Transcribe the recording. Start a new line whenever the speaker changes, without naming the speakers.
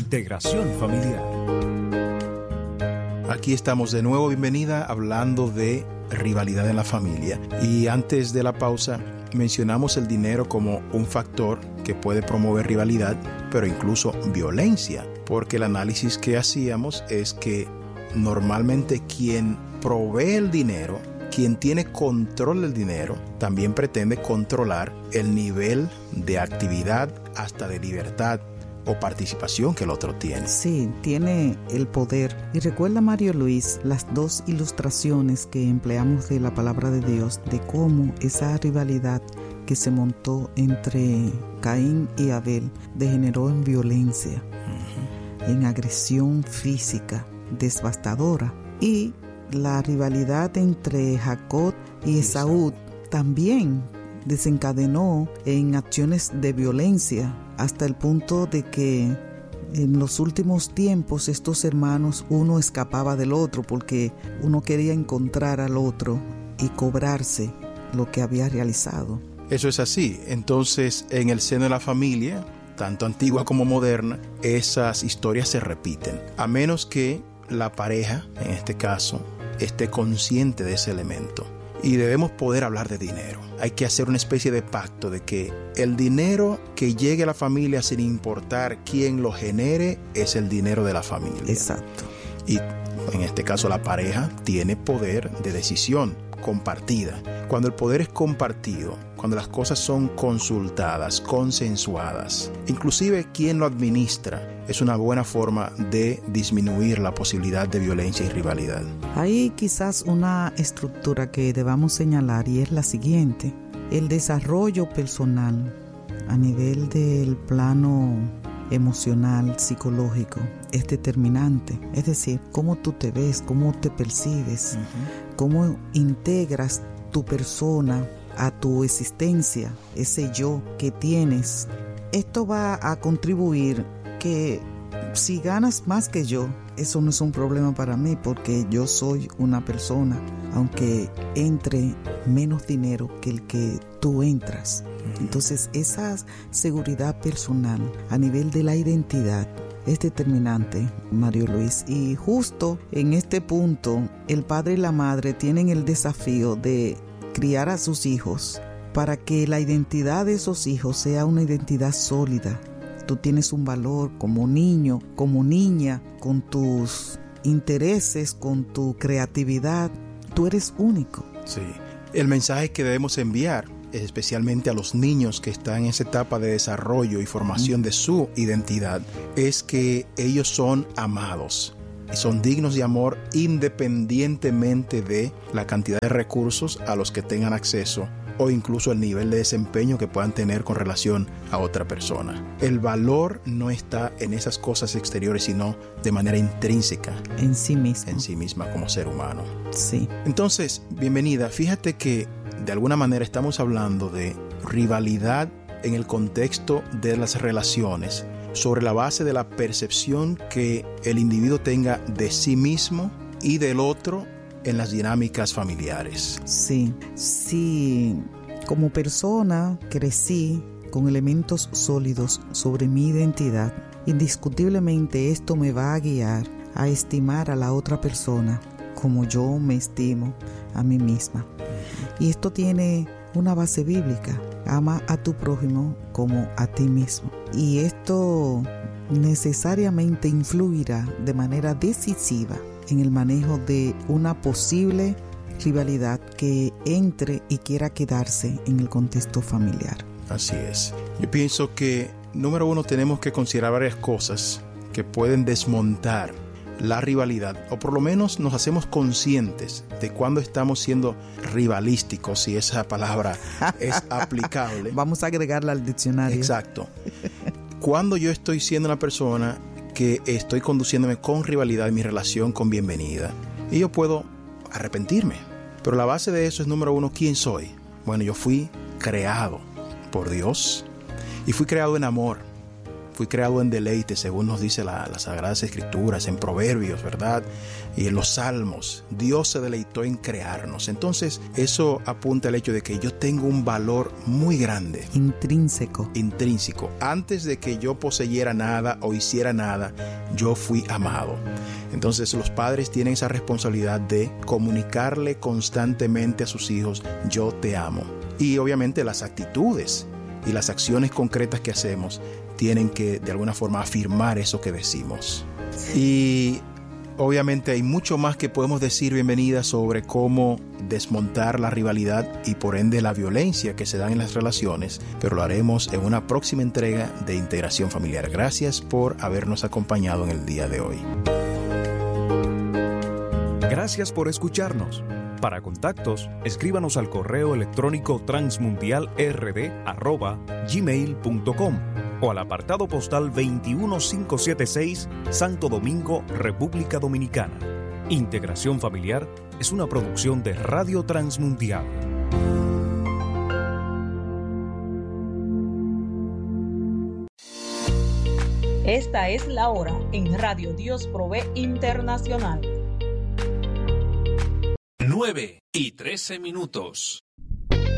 Integración Familiar.
Aquí estamos de nuevo, bienvenida, hablando de rivalidad en la familia. Y antes de la pausa, mencionamos el dinero como un factor que puede promover rivalidad, pero incluso violencia, porque el análisis que hacíamos es que normalmente quien provee el dinero, quien tiene control del dinero, también pretende controlar el nivel de actividad, hasta de libertad o participación que el otro tiene.
Sí, tiene el poder. Y recuerda, Mario Luis, las dos ilustraciones que empleamos de la palabra de Dios, de cómo esa rivalidad que se montó entre Caín y Abel degeneró en violencia, en agresión física devastadora. Y la rivalidad entre Jacob y Esaú también desencadenó en acciones de violencia, hasta el punto de que en los últimos tiempos estos hermanos, uno escapaba del otro porque uno quería encontrar al otro y cobrarse lo que había realizado.
Eso es así. Entonces, en el seno de la familia, tanto antigua como moderna, esas historias se repiten, a menos que la pareja, en este caso, esté consciente de ese elemento. Y debemos poder hablar de dinero. Hay que hacer una especie de pacto de que el dinero que llegue a la familia, sin importar quién lo genere, es el dinero de la familia.
Exacto.
Y en este caso la pareja tiene poder de decisión compartida. Cuando el poder es compartido, cuando las cosas son consultadas, consensuadas, inclusive quien lo administra, es una buena forma de disminuir la posibilidad de violencia y rivalidad.
Hay quizás una estructura que debamos señalar, y es la siguiente: el desarrollo personal a nivel del plano emocional, psicológico, es determinante. Es decir, cómo tú te ves, cómo te percibes, cómo integras tu persona a tu existencia, ese yo que tienes. Esto va a contribuir que si ganas más que yo, eso no es un problema para mí, porque yo soy una persona, aunque entre menos dinero que el que tú entras. Entonces, esa seguridad personal a nivel de la identidad es determinante, Mario Luis. Y justo en este punto, el padre y la madre tienen el desafío de criar a sus hijos para que la identidad de esos hijos sea una identidad sólida. Tú tienes un valor como niño, como niña, con tus intereses, con tu creatividad. Tú eres único.
Sí. El mensaje que debemos enviar, especialmente a los niños que están en esa etapa de desarrollo y formación de su identidad, es que ellos son amados y son dignos de amor independientemente de la cantidad de recursos a los que tengan acceso o incluso el nivel de desempeño que puedan tener con relación a otra persona. El valor no está en esas cosas exteriores, sino de manera intrínseca
en sí misma.
En sí misma como ser humano.
Sí.
Entonces, bienvenida. Fíjate que de alguna manera estamos hablando de rivalidad en el contexto de las relaciones, sobre la base de la percepción que el individuo tenga de sí mismo y del otro en las dinámicas familiares.
Sí, como persona crecí con elementos sólidos sobre mi identidad. Indiscutiblemente esto me va a guiar a estimar a la otra persona como yo me estimo a mí misma. Y esto tiene una base bíblica: ama a tu prójimo como a ti mismo. Y esto necesariamente influirá de manera decisiva en el manejo de una posible rivalidad que entre y quiera quedarse en el contexto familiar.
Así es. Yo pienso que, número uno, tenemos que considerar varias cosas que pueden desmontar la rivalidad, o por lo menos nos hacemos conscientes de cuando estamos siendo rivalísticos, si esa palabra es aplicable.
Vamos a agregarla al diccionario.
Exacto. Cuando yo estoy siendo una persona que estoy conduciéndome con rivalidad en mi relación con bienvenida, y yo puedo arrepentirme, pero la base de eso es, número uno, ¿quién soy? Bueno, yo fui creado por Dios y fui creado en amor. fui creado en deleite, según nos dice las Sagradas Escrituras, en Proverbios, ¿verdad? Y en los Salmos. Dios se deleitó en crearnos. Entonces, eso apunta al hecho de que yo tengo un valor muy grande.
Intrínseco.
Antes de que yo poseyera nada o hiciera nada, yo fui amado. Entonces, los padres tienen esa responsabilidad de comunicarle constantemente a sus hijos, yo te amo. Y obviamente las actitudes y las acciones concretas que hacemos tienen que de alguna forma afirmar eso que decimos. Y obviamente hay mucho más que podemos decir, Bienvenida, sobre cómo desmontar la rivalidad y por ende la violencia que se da en las relaciones, pero lo haremos en una próxima entrega de Integración Familiar. Gracias por habernos acompañado en el día de hoy.
Gracias por escucharnos. Para contactos, escríbanos al correo electrónico transmundialrd@gmail.com o al apartado postal 21576, Santo Domingo, República Dominicana. Integración Familiar es una producción de Radio Transmundial.
Esta es la hora en Radio Dios Provee Internacional.
9:13.